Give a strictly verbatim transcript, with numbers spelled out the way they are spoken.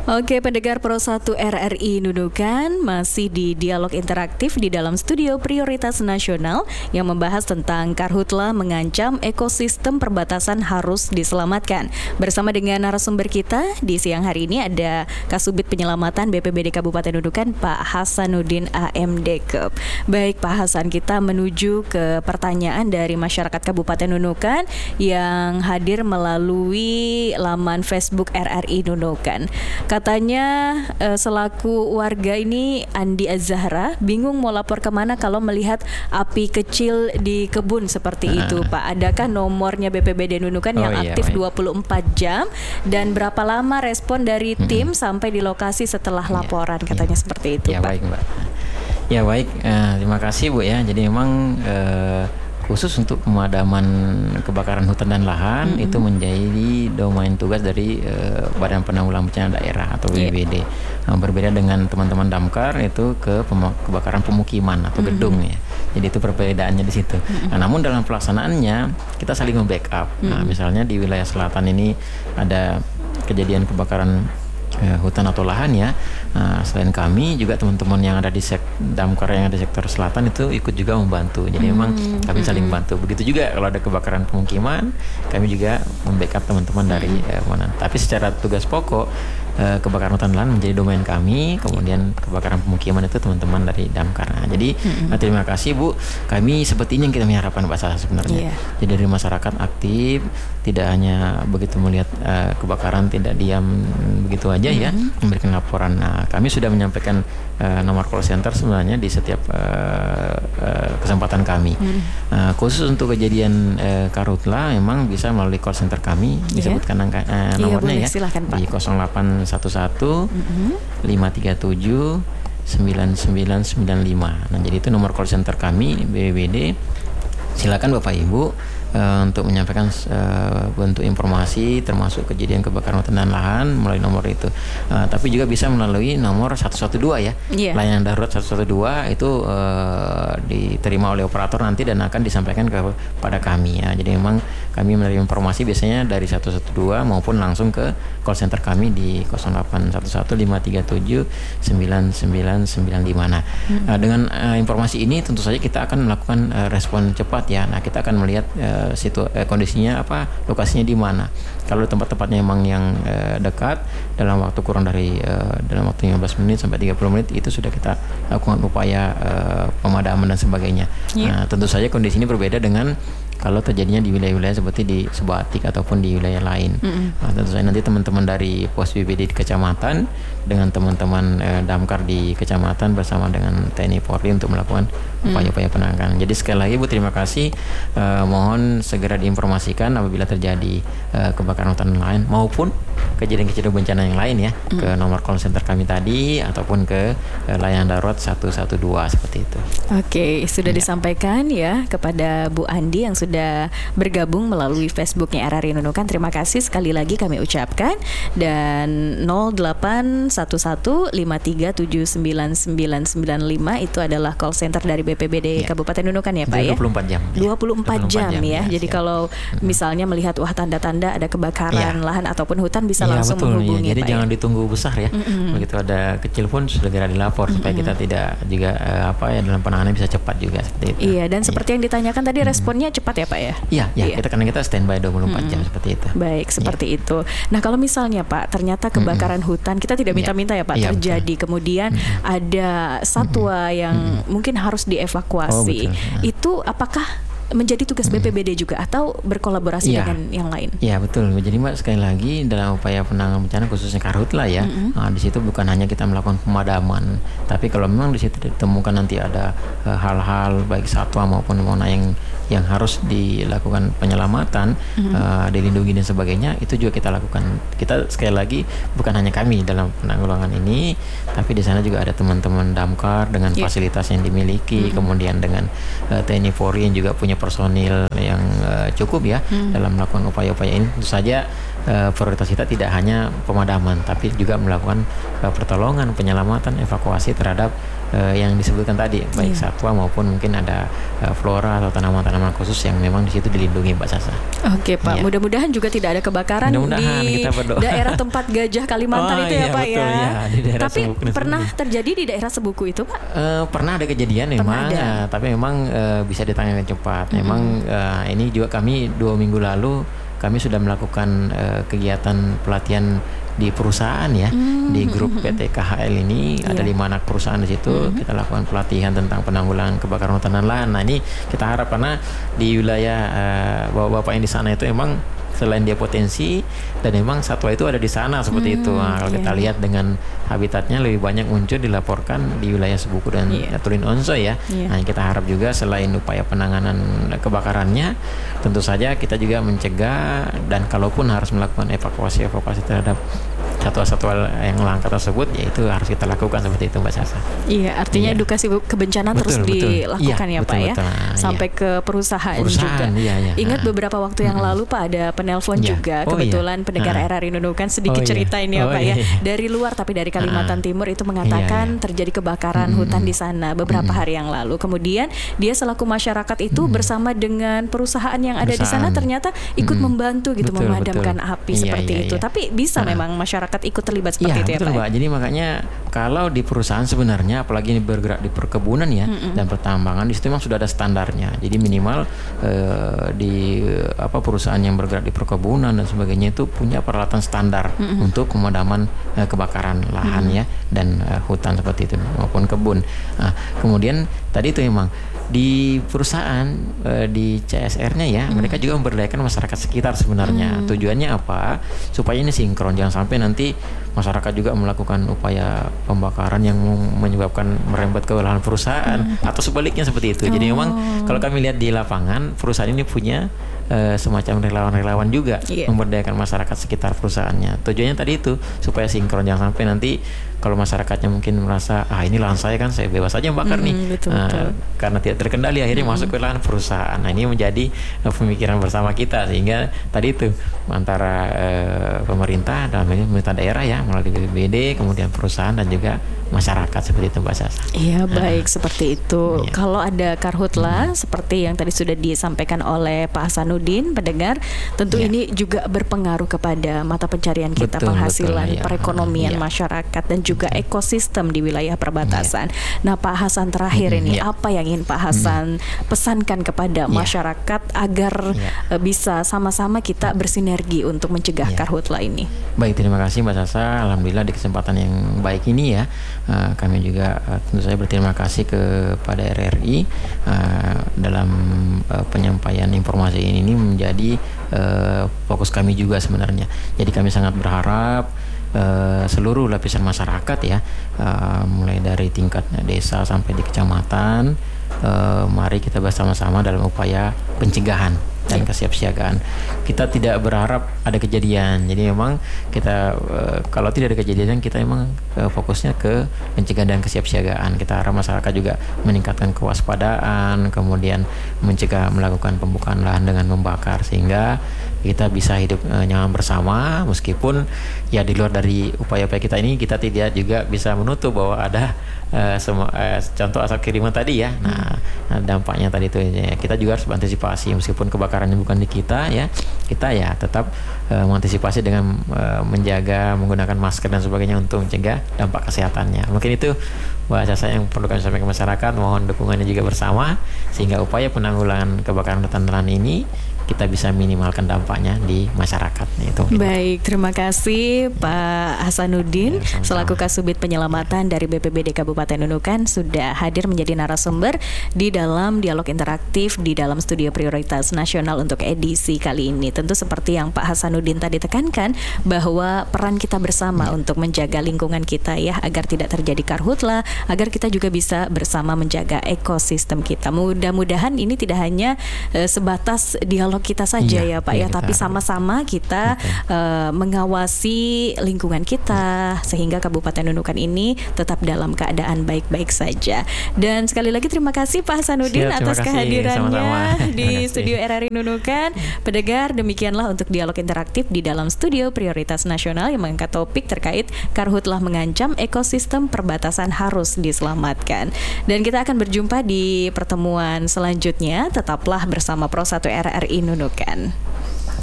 Oke, pendengar Pro satu R R I Nunukan, masih di dialog interaktif di dalam studio Prioritas Nasional yang membahas tentang Karhutla mengancam ekosistem perbatasan harus diselamatkan. Bersama dengan narasumber kita di siang hari ini ada Kasubit Penyelamatan B P B D Kabupaten Nunukan, Pak Hasanuddin A M D K. Baik Pak Hasan, kita menuju ke pertanyaan dari masyarakat Kabupaten Nunukan yang hadir melalui laman Facebook R R I Nunukan. Katanya uh, selaku warga ini Andi Azahra bingung mau lapor kemana kalau melihat api kecil di kebun seperti uh. itu Pak. Adakah nomornya B P B D Nunukan oh, yang aktif iya, dua puluh empat jam dan berapa lama respon dari tim mm-hmm. sampai di lokasi setelah laporan, yeah, katanya yeah. seperti itu ya, Pak. Baik Mbak. Ya baik, uh, terima kasih Bu ya. Jadi memang uh, khusus untuk pemadaman kebakaran hutan dan lahan mm-hmm. itu menjadi domain tugas dari uh, Badan Penanggulangan Bencana Daerah atau B P B D. Yeah. Nah, berbeda dengan teman-teman Damkar itu ke pem- kebakaran pemukiman atau mm-hmm. gedung ya. Jadi itu perbedaannya di situ. Mm-hmm. Nah, namun dalam pelaksanaannya kita saling membackup. Mm-hmm. Nah, misalnya di wilayah selatan ini ada kejadian kebakaran Uh, hutan atau lahan ya. Uh, selain kami juga teman-teman yang ada di sek Damkar yang ada di sektor selatan itu ikut juga membantu. Jadi hmm. memang kami saling bantu. Begitu juga kalau ada kebakaran pemukiman, kami juga membackup teman-teman dari uh, mana. Tapi secara tugas pokok uh, kebakaran hutan lahan menjadi domain kami, kemudian kebakaran pemukiman itu teman-teman dari Damkar. Nah, jadi hmm. uh, terima kasih Bu. Kami seperti ini yang kita mengharapkan Pak Sasa sebenarnya. Yeah. Jadi dari masyarakat aktif, tidak hanya begitu melihat uh, kebakaran tidak diam begitu aja ya, mm-hmm. memberikan laporan. Nah, kami sudah menyampaikan uh, nomor call center sebenarnya di setiap uh, uh, kesempatan kami. Mm-hmm. Uh, khusus untuk kejadian uh, Karhutla memang bisa melalui call center kami, yeah. disebutkan angka uh, nomornya yeah, boleh, ya silahkan, Pak. Di nol delapan satu satu lima tiga tujuh sembilan sembilan sembilan lima. Nah, jadi itu nomor call center kami B P B D. Silakan Bapak Ibu Uh, untuk menyampaikan uh, bentuk informasi termasuk kejadian kebakaran hutan dan lahan melalui nomor itu. Uh, tapi juga bisa melalui nomor satu satu dua ya. Yeah. Layanan darurat satu satu dua itu uh, diterima oleh operator nanti dan akan disampaikan kepada kami ya. Jadi memang kami menerima informasi biasanya dari satu satu dua maupun langsung ke call center kami di nol delapan satu satu lima tiga tujuh sembilan sembilan sembilan lima. Nah, hmm. uh, dengan uh, informasi ini tentu saja kita akan melakukan uh, respon cepat ya. Nah, kita akan melihat uh, situ eh, kondisinya apa, lokasinya di mana. Kalau tempat-tempatnya memang yang eh, dekat dalam waktu kurang dari eh, dalam waktu lima belas menit sampai tiga puluh menit itu sudah kita lakukan upaya eh, pemadaman dan sebagainya. Yeah. Nah, tentu saja kondisi ini berbeda dengan kalau terjadinya di wilayah-wilayah seperti di Sebatik ataupun di wilayah lain. Mm-hmm. Nah, tentu saja nanti teman-teman dari pos B P B D di kecamatan dengan teman-teman eh, Damkar di kecamatan bersama dengan T N I Polri untuk melakukan upaya-upaya penanganan. Jadi sekali lagi Bu, terima kasih. Eh, mohon segera diinformasikan apabila terjadi eh, kebakaran hutan lain maupun kejadian-kejadian bencana yang lain ya, mm. ke nomor call center kami tadi ataupun ke eh, layanan darurat satu satu dua seperti itu. Oke, sudah ya. Disampaikan ya kepada Bu Andi yang sudah bergabung melalui Facebooknya R R I Nunukan. Terima kasih sekali lagi kami ucapkan. Dan nol delapan satu satu lima tiga tujuh sembilan sembilan sembilan lima itu adalah call center dari B P B D ya. Kabupaten Nunukan ya Pak ya. dua puluh empat jam. dua puluh empat jam ya. ya. Jadi siap. Kalau misalnya melihat wah tanda-tanda ada kebakaran ya. lahan ataupun hutan bisa ya, langsung betul, menghubungi ya. Jadi Pak jangan ya? ditunggu besar ya. Mm-hmm. Begitu ada kecil pun sudah segera dilapor mm-hmm. supaya kita tidak juga uh, apa ya dalam penanganan bisa cepat juga seperti itu. Iya, dan seperti ya. yang ditanyakan tadi mm-hmm. responnya cepat ya Pak ya. Iya, ya, iya. Kita karena kita standby dua puluh empat mm-hmm. jam seperti itu. Baik, seperti ya. itu. Nah, kalau misalnya Pak ternyata kebakaran mm-hmm. hutan, kita tidak minta-minta ya Pak ya, terjadi betul. Kemudian mm-hmm. ada satwa mm-hmm. yang mm-hmm. mungkin harus dievakuasi. Oh, itu apakah menjadi tugas B P B D juga atau berkolaborasi ya. dengan yang lain? Iya betul. Jadi Mbak, sekali lagi dalam upaya penanganan bencana khususnya Karhutla ya, mm-hmm. nah, di situ bukan hanya kita melakukan pemadaman, tapi kalau memang di situ ditemukan nanti ada uh, hal-hal baik satwa maupun fauna yang yang harus dilakukan penyelamatan, mm-hmm. uh, dilindungi dan sebagainya, itu juga kita lakukan. Kita sekali lagi bukan hanya kami dalam penanggulangan ini, tapi di sana juga ada teman-teman Damkar dengan yeah. fasilitas yang dimiliki, mm-hmm. kemudian dengan uh, T N I Polri yang juga punya personil yang uh, cukup ya mm-hmm. dalam melakukan upaya-upaya ini. Tentu saja uh, prioritas kita tidak hanya pemadaman, tapi juga melakukan uh, pertolongan, penyelamatan, evakuasi terhadap uh, yang disebutkan tadi, baik yeah. satwa maupun mungkin ada uh, flora atau tanaman-tanaman khusus yang memang di situ dilindungi, Mbak Sasa. Oke Pak, yeah. mudah-mudahan juga tidak ada kebakaran di daerah tempat Gajah Kalimantan oh, itu ya iya, Pak betul, ya. ya tapi pernah Sebuku. terjadi di daerah Sebuku itu Pak? Uh, pernah ada kejadian memang, uh, tapi memang uh, bisa ditangani cepat. Mm-hmm. Memang uh, ini juga kami dua minggu lalu kami sudah melakukan uh, kegiatan pelatihan di perusahaan ya, mm-hmm. di grup P T K H L ini yeah. ada lima anak perusahaan di situ. Mm-hmm. Kita lakukan pelatihan tentang penanggulangan kebakaran hutan dan lahan. Nah ini kita harap karena di wilayah uh, bapak-bapak yang di sana itu emang selain dia potensi dan memang satwa itu ada di sana seperti hmm, itu. Nah, kalau yeah. kita lihat dengan habitatnya lebih banyak muncul dilaporkan di wilayah Sebuku dan yeah. Tulin Onso ya. Yeah. Nah, kita harap juga selain upaya penanganan kebakarannya, tentu saja kita juga mencegah dan kalaupun harus melakukan evakuasi-evakuasi terhadap satwa-satwa yang langka tersebut, ya itu harus kita lakukan seperti itu Mbak Sasa. Iya, artinya iya. edukasi kebencanaan betul, terus betul. dilakukan ya, ya betul, Pak betul, ya, betul. sampai iya. ke perusahaan, perusahaan juga. Iya, iya. Ingat beberapa waktu yang hmm. lalu Pak ada penelpon iya. juga, oh, kebetulan iya. pendengar uh. R R I Nunukan sedikit oh, iya. cerita ini ya oh, Pak iya. ya, dari luar tapi dari Kalimantan uh. Timur itu mengatakan iya, iya. terjadi kebakaran hmm. hutan di sana beberapa hmm. hari yang lalu. Kemudian dia selaku masyarakat itu hmm. bersama dengan perusahaan yang ada perusahaan. di sana ternyata ikut hmm. membantu gitu betul, memadamkan betul. api iya, seperti iya, itu. Iya. Tapi bisa uh. memang masyarakat ikut terlibat seperti ya, itu ya betul, Pak. Pak. Jadi makanya kalau di perusahaan sebenarnya apalagi ini bergerak di perkebunan ya mm-mm. dan pertambangan di situ memang sudah ada standarnya. Jadi minimal eh, di apa perusahaan yang bergerak di perkebunan dan sebagainya itu punya peralatan standar mm-mm. untuk pemadaman eh, kebakaran lahan mm-mm. ya dan eh, hutan seperti itu maupun kebun. Nah, kemudian tadi itu memang di perusahaan e, di C S R-nya ya, hmm. mereka juga memberdayakan masyarakat sekitar sebenarnya. Hmm. Tujuannya apa? Supaya ini sinkron, jangan sampai nanti masyarakat juga melakukan upaya pembakaran yang menyebabkan merembet ke lahan perusahaan hmm. atau sebaliknya seperti itu. Oh. Jadi memang kalau kami lihat di lapangan, perusahaan ini punya e, semacam relawan-relawan juga yeah. memberdayakan masyarakat sekitar perusahaannya. Tujuannya tadi itu supaya sinkron, jangan sampai nanti kalau masyarakatnya mungkin merasa ah ini lahan saya kan saya bebas aja membakar hmm, nih betul, nah, betul. karena tidak terkendali akhirnya hmm. masuk ke lahan perusahaan. Nah ini menjadi uh, pemikiran bersama kita sehingga tadi itu antara uh, pemerintah dalam ini pemerintah daerah ya melalui B P B D kemudian perusahaan dan juga masyarakat seperti itu Mbak Sasa. Iya baik nah. seperti itu. Iya. Kalau ada karhutla hmm. seperti yang tadi sudah disampaikan oleh Pak Hasanuddin pendengar, tentu iya. ini juga berpengaruh kepada mata pencarian kita, betul, penghasilan, betul, iya. perekonomian iya. masyarakat dan juga ekosistem di wilayah perbatasan. Yeah. Nah, Pak Hasan terakhir mm-hmm, ini yeah. apa yang ingin Pak Hasan mm-hmm. pesankan kepada yeah. masyarakat agar yeah. bisa sama-sama kita bersinergi untuk mencegah yeah. karhutla ini? Baik, terima kasih Mbak Sasa. Alhamdulillah di kesempatan yang baik ini ya, uh, kami juga uh, tentu saja berterima kasih kepada R R I uh, dalam uh, penyampaian informasi ini, ini menjadi uh, fokus kami juga sebenarnya. Jadi kami sangat berharap Uh, seluruh lapisan masyarakat ya, uh, mulai dari tingkat desa sampai di kecamatan, uh, mari kita bersama-sama dalam upaya pencegahan dan kesiapsiagaan. Kita tidak berharap ada kejadian. Jadi memang kita uh, kalau tidak ada kejadian kita memang uh, fokusnya ke pencegahan dan kesiapsiagaan. Kita harap masyarakat juga meningkatkan kewaspadaan, kemudian mencegah melakukan pembukaan lahan dengan membakar sehingga kita bisa hidup uh, nyaman bersama meskipun ya di luar dari upaya-upaya kita ini kita tidak juga bisa menutup bahwa ada uh, semua uh, contoh asap kiriman tadi ya. Nah, nah dampaknya tadi itu ya, kita juga harus mengantisipasi meskipun kebakarannya bukan di kita ya. Kita ya tetap uh, mengantisipasi dengan uh, menjaga menggunakan masker dan sebagainya untuk mencegah dampak kesehatannya. Mungkin itu bahasa saya yang perlu kami sampaikan ke masyarakat. Mohon dukungannya juga bersama sehingga upaya penanggulangan kebakaran hutan dan lahan ini kita bisa minimalkan dampaknya di masyarakat. Itu. Baik, terima kasih Pak Hasanuddin ya, selaku Kasubit Penyelamatan dari B P B D Kabupaten Nunukan sudah hadir menjadi narasumber di dalam dialog interaktif di dalam studio prioritas nasional untuk edisi kali ini. Tentu seperti yang Pak Hasanuddin tadi tekankan bahwa peran kita bersama ya. untuk menjaga lingkungan kita ya agar tidak terjadi karhutla, agar kita juga bisa bersama menjaga ekosistem kita. Mudah-mudahan ini tidak hanya uh, sebatas dialog dialog kita saja Iya, ya Pak iya, ya, kita tapi harus. sama-sama kita uh, mengawasi lingkungan kita sehingga Kabupaten Nunukan ini tetap dalam keadaan baik-baik saja. Dan sekali lagi terima kasih Pak Hasanuddin Siap, terima atas kasih. kehadirannya Sama-sama. di Terima kasih. studio R R I Nunukan. Pendengar, demikianlah untuk dialog interaktif di dalam studio Prioritas Nasional yang mengangkat topik terkait karhutlah mengancam ekosistem perbatasan harus diselamatkan. Dan kita akan berjumpa di pertemuan selanjutnya. Tetaplah bersama Pro satu R R I Nunukan.